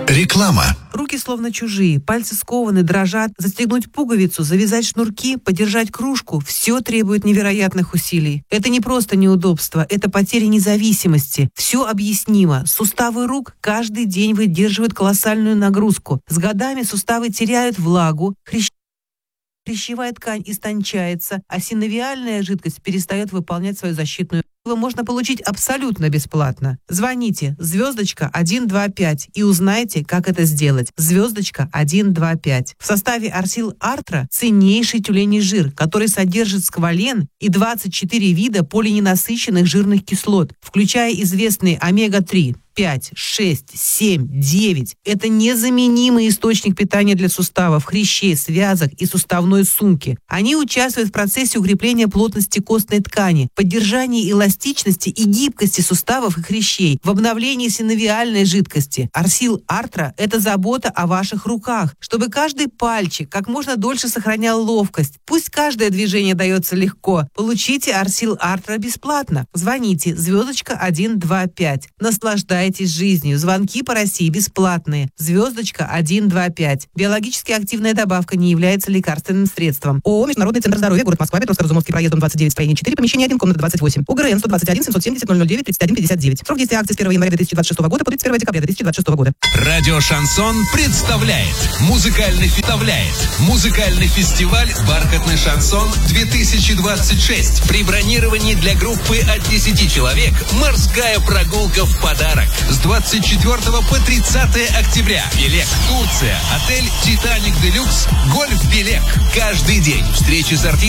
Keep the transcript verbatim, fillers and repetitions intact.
Реклама. Руки словно чужие, пальцы скованы, дрожат. Застегнуть пуговицу, завязать шнурки, подержать кружку – все требует невероятных усилий. Это не просто неудобство, это потеря независимости. Все объяснимо. Суставы рук каждый день выдерживают колоссальную нагрузку. С годами суставы теряют влагу, хрящ... хрящевая ткань истончается, а синовиальная жидкость перестает выполнять свою защитную. Его можно получить абсолютно бесплатно. Звоните звездочка один два пять и узнайте, как это сделать. Звездочка один два пять. В составе Арсил Артра ценнейший тюленей жир, который содержит сквален и двадцать четыре вида полиненасыщенных жирных кислот, включая известные омега три. пять, шесть, семь, девять. Это незаменимый источник питания для суставов, хрящей, связок и суставной сумки. Они участвуют в процессе укрепления плотности костной ткани, поддержании эластичности и гибкости суставов и хрящей, в обновлении синовиальной жидкости. Арсил Артра – это забота о ваших руках, чтобы каждый пальчик как можно дольше сохранял ловкость. Пусть каждое движение дается легко. Получите Арсил Артра бесплатно. Звоните звездочка один два пять. Наслаждайтесь жизнью. Звонки по России бесплатные. Звездочка один два пять. Биологически активная добавка не является лекарственным средством. ООО «Международный центр здоровья», город Москва, Петровско-Разумовский проезд, дом двадцать девять, строение четыре, помещение один, комната двадцать восемь. УГРН сто двадцать один семьсот семьдесят ноль ноль девять тридцать один пятьдесят девять. Срок действия акции с первого января две тысячи двадцать шестого года по тридцать первого декабря две тысячи двадцать шестого года. Радио «Шансон» представляет музыкальный фитовляет. Музыкальный фестиваль «Бархатный шансон две тысячи двадцать шесть». При бронировании для группы от десяти человек морская прогулка в подарок. С двадцать четвёртого по тридцатое октября. Белек, Турция. Отель «Титаник Делюкс». Гольф Белек. Каждый день встречи с артистами.